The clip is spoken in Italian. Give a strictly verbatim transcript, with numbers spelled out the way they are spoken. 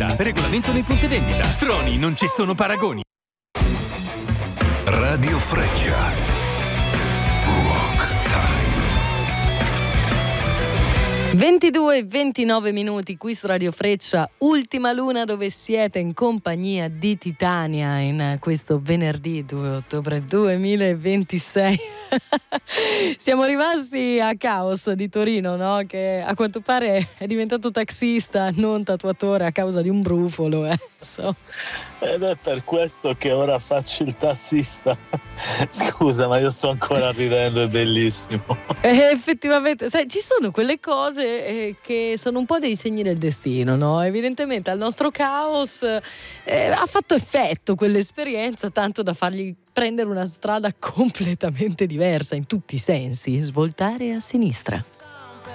vendita. Regolamento nei punti vendita. Troni, non ci sono paragoni. Radio Freccia. ventidue e ventinove minuti qui su Radio Freccia, ultima luna, dove siete in compagnia di Titania in questo venerdì due ottobre duemilaventisei. Siamo rimasti a Caos di Torino, no? Che a quanto pare è diventato taxista, non tatuatore, a causa di un brufolo, eh. So. Ed è per questo che ora faccio il tassista. Scusa, ma io sto ancora ridendo, è bellissimo. Eh, effettivamente, sai, ci sono quelle cose eh, che sono un po' dei segni del destino, no? Evidentemente al nostro Caos eh, ha fatto effetto quell'esperienza, tanto da fargli prendere una strada completamente diversa in tutti i sensi, svoltare a sinistra.